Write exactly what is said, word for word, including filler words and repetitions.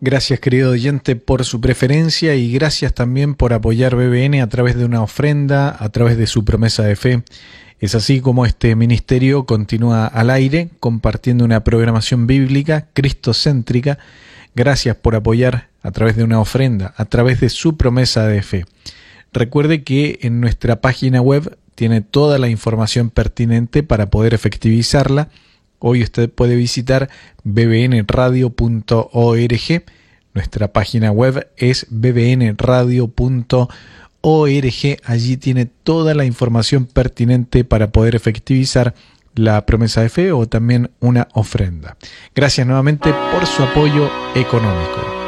Gracias, querido oyente, por su preferencia y gracias también por apoyar B B N a través de una ofrenda, a través de su promesa de fe. Es así como este ministerio continúa al aire, compartiendo una programación bíblica cristocéntrica. Gracias por apoyar a través de una ofrenda, a través de su promesa de fe. Recuerde que en nuestra página web tiene toda la información pertinente para poder efectivizarla. Hoy usted puede visitar b b n radio punto org. Nuestra página web es b b n radio punto org. Allí tiene toda la información pertinente para poder efectivizar la promesa de fe o también una ofrenda. Gracias nuevamente por su apoyo económico.